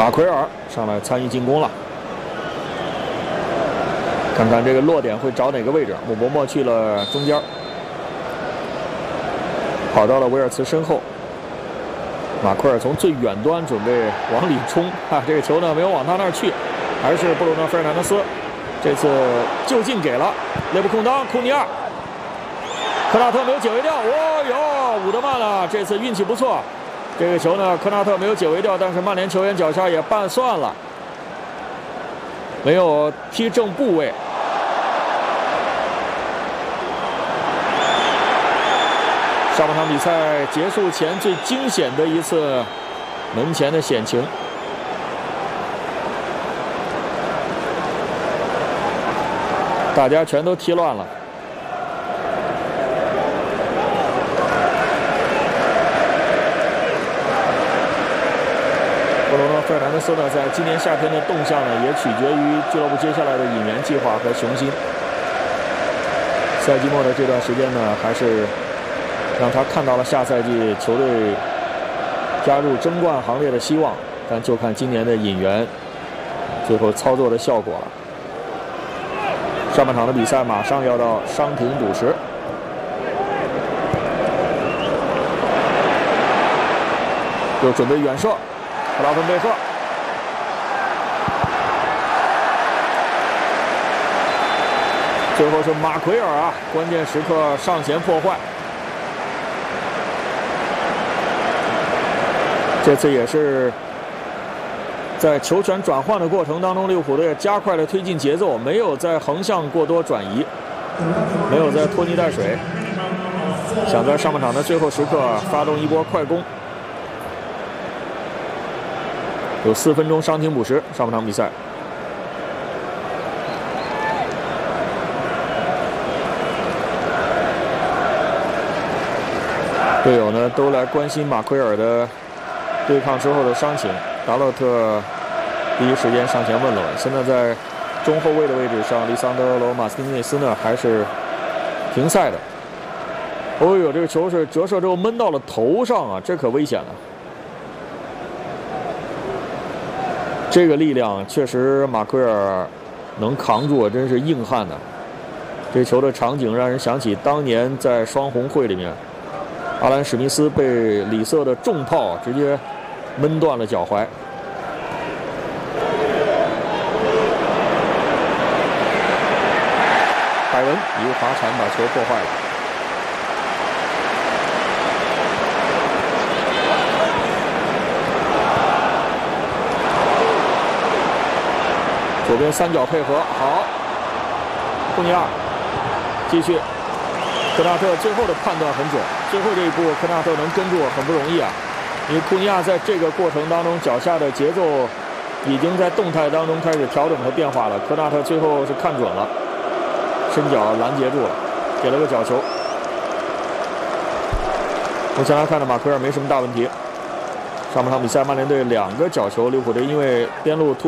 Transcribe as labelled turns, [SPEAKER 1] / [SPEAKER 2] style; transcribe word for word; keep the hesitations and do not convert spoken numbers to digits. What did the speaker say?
[SPEAKER 1] 马奎尔上来参与进攻了，看看这个落点会找哪个位置。穆伯默去了中间，跑到了维尔茨身后。马奎尔从最远端准备往里冲，啊，这个球呢没有往他那儿去，还是布鲁诺·费尔南德斯。这次就近给了内部空当，库尼亚，科纳特没有解围掉。哦哟，伍德曼啊，这次运气不错。这个球呢，科纳特没有解围掉，但是曼联球员脚下也拌算了，没有踢正部位。上半场比赛结束前最惊险的一次门前的险情。大家全都踢乱了。布鲁诺·费尔南德斯呢，在今年夏天的动向呢，也取决于俱乐部接下来的引援计划和雄心。赛季末的这段时间呢，还是让他看到了下赛季球队加入争冠行列的希望，但就看今年的引援最后操作的效果了。上半场的比赛马上要到伤停补时，又准备远射，克劳芬贝赫，最后是马奎尔啊，关键时刻上前破坏。这次也是在球权转换的过程当中，利物浦队加快了推进节奏，没有在横向过多转移，没有在拖泥带水，想在上半场的最后时刻发动一波快攻。有四分钟伤停补时，上半场比赛。队友呢都来关心马奎尔的对抗之后的伤情。达洛特第一时间上前问了问。现在在中后卫的位置上，利桑德罗·马斯蒂内斯呢还是停赛的。哦呦，这个球是折射之后闷到了头上啊，这可危险了。这个力量确实马奎尔能扛住啊，真是硬汉呐。这球的场景让人想起当年在双红会里面，阿兰·史密斯被里瑟的重炮直接闷断了脚踝。海文一个滑铲把球破坏了。左边三角配合好，库尼亚继续，科纳特最后的判断很准，最后这一步科纳特能跟住很不容易啊。因为库尼亚在这个过程当中脚下的节奏已经在动态当中开始调整和变化了，科纳特最后是看准了，伸脚拦截住了，给了个角球。目前来看呢，马奎尔没什么大问题。上半场比赛曼联队两个角球，利物浦队因为边路突